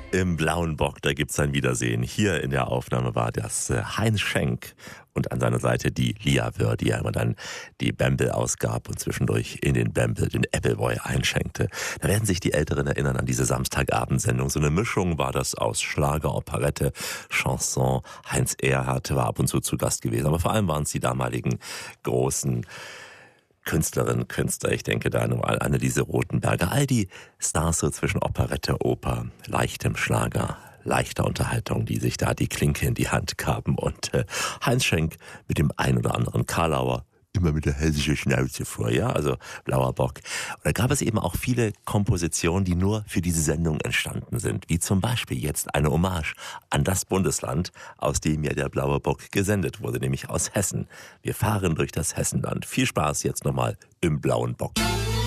Im Blauen Bock, da gibt's ein Wiedersehen. Hier in der Aufnahme war das Heinz Schenk und an seiner Seite die Lia Wöhr, die ja immer dann die Bämbel ausgab und zwischendurch in den Bämbel den Appleboy einschenkte. Da werden sich die Älteren erinnern an diese Samstagabendsendung. So eine Mischung war das aus Schlager, Operette, Chanson. Heinz Erhardt war ab und zu Gast gewesen, aber vor allem waren es die damaligen großen Künstlerinnen, Künstler, ich denke da an Anneliese Rothenberger, all die Stars so zwischen Operette, Oper, leichtem Schlager, leichter Unterhaltung, die sich da die Klinke in die Hand gaben und Heinz Schenk mit dem ein oder anderen Karlauer, immer mit der hessischen Schnauze vor, ja, also Blauer Bock. Und da gab es eben auch viele Kompositionen, die nur für diese Sendung entstanden sind, wie zum Beispiel jetzt eine Hommage an das Bundesland, aus dem ja der Blaue Bock gesendet wurde, nämlich aus Hessen. Wir fahren durch das Hessenland. Viel Spaß jetzt nochmal im Blauen Bock.